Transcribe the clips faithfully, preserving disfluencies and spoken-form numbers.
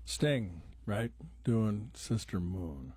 Sting, right? Doing Sister Moon.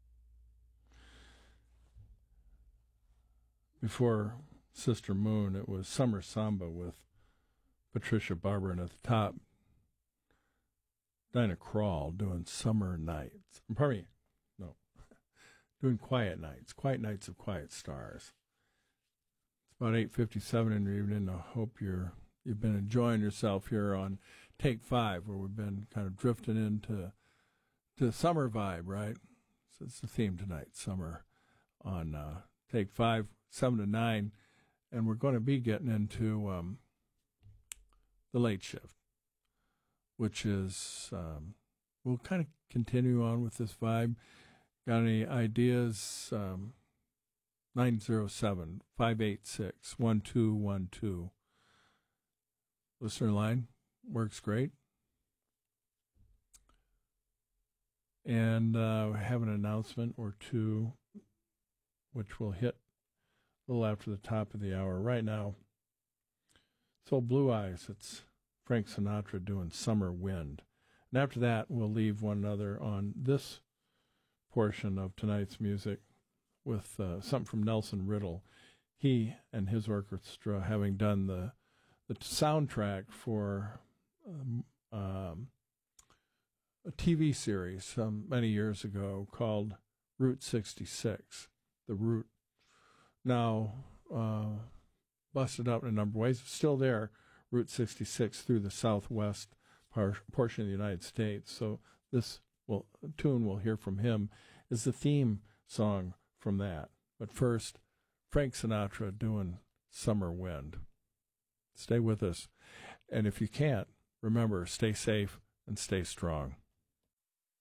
Before Sister Moon, it was Summer Samba with Patricia Barber, and at the top, Dinah Krall doing Summer Nights. Pardon me, no, doing Quiet Nights, Quiet Nights of Quiet Stars. It's about eight fifty-seven in the evening. I hope you're you've been enjoying yourself here on Take Five, where we've been kind of drifting into to summer vibe, right? So it's the theme tonight, summer, on uh, Take Five, seven to nine, and we're going to be getting into um, the late shift, which is um, we'll kind of continue on with this vibe. Got any ideas? Um, nine zero seven, five eight six, one two one two. Listener line works great. And uh, we have an announcement or two, which will hit a little after the top of the hour. Right now, so Blue Eyes, it's Frank Sinatra doing Summer Wind. And after that, we'll leave one another on this portion of tonight's music with uh, something from Nelson Riddle. He and his orchestra having done the the soundtrack for um, um, a T V series um, many years ago called Route sixty-six. The route now uh, busted up in a number of ways. It's still there, Route sixty-six through the southwest par- portion of the United States. So this well, tune we'll hear from him is the theme song from that. But first, Frank Sinatra doing Summer Wind. Stay with us. And if you can't, remember, stay safe and stay strong.